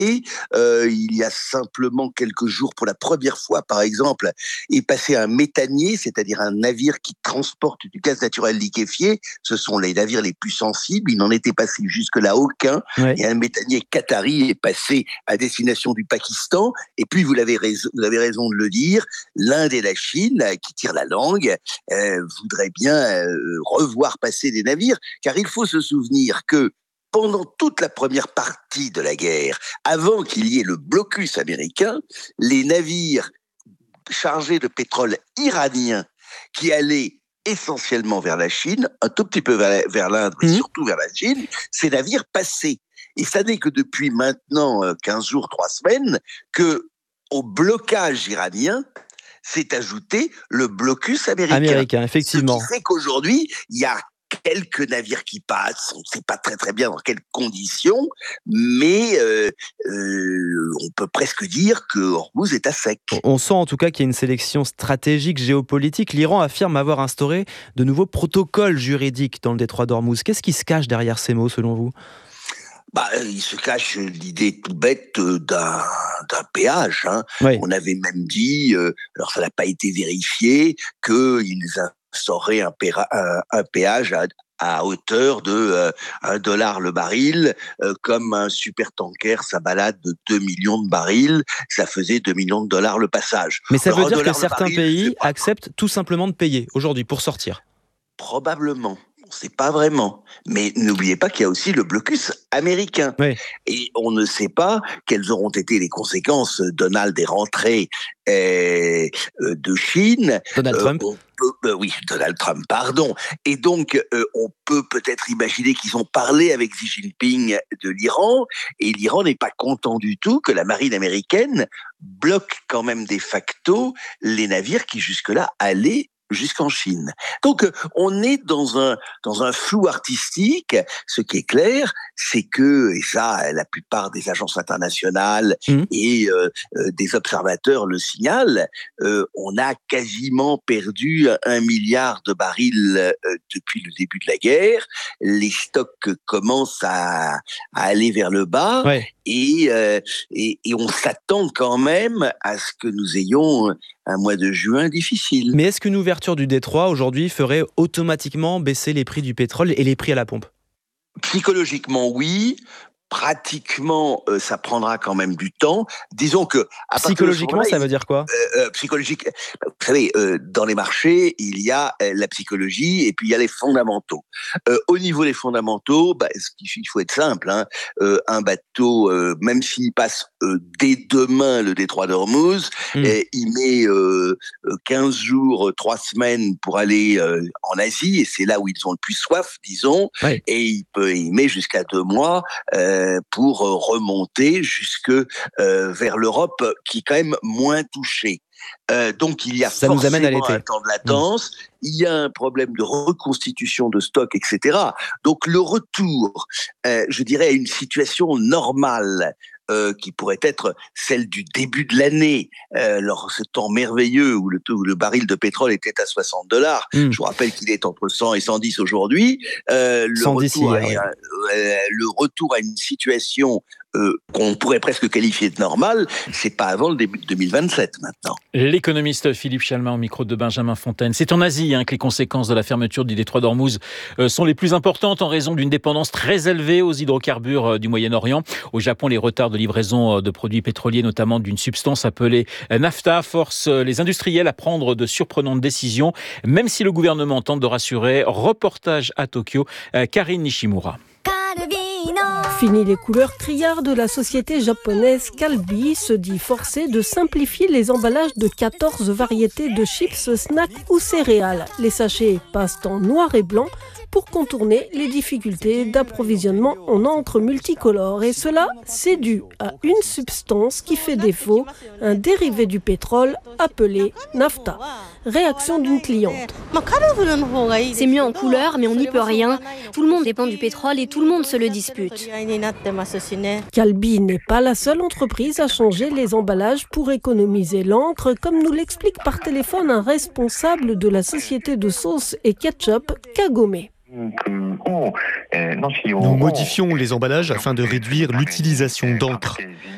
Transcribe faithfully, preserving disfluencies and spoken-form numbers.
Euh, il y a simplement quelques jours, pour la première fois, par exemple, est passé un méthanier, c'est-à-dire un navire qui transporte du gaz naturel liquéfié. Ce sont les navires les plus sensibles. Il n'en était passé jusque-là aucun. Ouais. Et un méthanier qatari est passé à destination du Pakistan. Et puis, vous avez raison, vous avez raison de le dire, l'Inde et la Chine, qui tirent la langue, euh, voudraient bien euh, revoir passer des navires, car il faut se souvenir que pendant toute la première partie de la guerre, avant qu'il y ait le blocus américain, les navires chargés de pétrole iranien qui allaient essentiellement vers la Chine, un tout petit peu vers, vers l'Inde, mais mmh. surtout vers la Chine, ces navires passaient. Et ça n'est que depuis maintenant quinze jours, trois semaines, que au blocage iranien s'est ajouté le blocus américain. Américain, effectivement. Ce qui fait qu'aujourd'hui, il y a quelques navires qui passent, on ne sait pas très très bien dans quelles conditions, mais euh, euh, on peut presque dire que Hormuz est à sec. On sent en tout cas qu'il y a une sélection stratégique géopolitique. L'Iran affirme avoir instauré de nouveaux protocoles juridiques dans le détroit d'Ormuz. Qu'est-ce qui se cache derrière ces mots selon vous ? Bah, il se cache l'idée tout bête d'un, d'un péage. Hein. Oui. On avait même dit, euh, alors ça n'a pas été vérifié, qu'ils instauraient un, péra, un, un péage à, à hauteur de euh, un dollar le baril, euh, comme un supertanker, ça balade de deux millions de barils, ça faisait deux millions de dollars le passage. Mais ça alors, veut dire que certains baril, pays acceptent tout simplement de payer aujourd'hui pour sortir ? Probablement. On ne sait pas vraiment. Mais n'oubliez pas qu'il y a aussi le blocus américain. Oui. Et on ne sait pas quelles auront été les conséquences. Donald est rentré euh, de Chine. Donald euh, Trump. on peut, euh, oui, Donald Trump, pardon. Et donc, euh, on peut peut-être imaginer qu'ils ont parlé avec Xi Jinping de l'Iran. Et l'Iran n'est pas content du tout que la marine américaine bloque quand même de facto les navires qui jusque-là allaient jusqu'en Chine. Donc, on est dans un, dans un flou artistique. Ce qui est clair, c'est que, et ça, la plupart des agences internationales mmh. et euh, des observateurs le signalent, euh, on a quasiment perdu un milliard de barils euh, depuis le début de la guerre. Les stocks commencent à, à aller vers le bas. Ouais. Et, euh, et, et on s'attend quand même à ce que nous ayons un mois de juin difficile. Mais est-ce qu'une ouverture du détroit aujourd'hui ferait automatiquement baisser les prix du pétrole et les prix à la pompe ? Psychologiquement, oui. Pratiquement, euh, ça prendra quand même du temps. Disons que... À Psychologiquement, ça il, veut dire quoi ? euh, euh, Psychologique, vous savez, euh, dans les marchés, il y a euh, la psychologie et puis il y a les fondamentaux. Euh, au niveau des fondamentaux, bah, il faut être simple. Hein, euh, un bateau, euh, même s'il passe euh, dès demain le détroit d'Ormuz, mmh. euh, il met euh, quinze jours, trois semaines pour aller euh, en Asie, et c'est là où ils ont le plus soif, disons, ouais. et il, peut, il met jusqu'à deux mois euh, pour remonter jusque euh, vers l'Europe, qui est quand même moins touchée. Euh, donc il y a ça forcément nous amène à l'été. un temps de latence, mmh. il y a un problème de reconstitution de stock, et cetera. Donc le retour, euh, je dirais, à une situation normale, Euh, qui pourrait être celle du début de l'année, euh, lors ce temps merveilleux où le, où le baril de pétrole était à soixante dollars. Mmh. Je vous rappelle qu'il est entre cent et cent dix aujourd'hui. Euh, le, cent dix retour hier, à, oui. euh, le retour à une situation euh, qu'on pourrait presque qualifier de normale, c'est pas avant le début de deux mille vingt-sept maintenant. L'économiste Philippe Chalmin au micro de Benjamin Fontaine. C'est en Asie hein, que les conséquences de la fermeture du détroit d'Ormuz euh, sont les plus importantes en raison d'une dépendance très élevée aux hydrocarbures euh, du Moyen-Orient. Au Japon, les retards de livraison de produits pétroliers, notamment d'une substance appelée nafta, forcent les industriels à prendre de surprenantes décisions, même si le gouvernement tente de rassurer. Reportage à Tokyo, euh, Karine Nishimura. Fini les couleurs criardes, la société japonaise Calbee se dit forcée de simplifier les emballages de quatorze variétés de chips, snacks ou céréales. Les sachets passent en noir et blanc pour contourner les difficultés d'approvisionnement en encre multicolore. Et cela, c'est dû à une substance qui fait défaut, un dérivé du pétrole appelé nafta. Réaction d'une cliente. C'est mieux en couleur, mais on n'y peut rien. Tout le monde dépend du pétrole et tout le monde se le dispute. Calbee n'est pas la seule entreprise à changer les emballages pour économiser l'encre, comme nous l'explique par téléphone un responsable de la société de sauce et ketchup, Kagome. Nous modifions les emballages afin de réduire l'utilisation d'encre.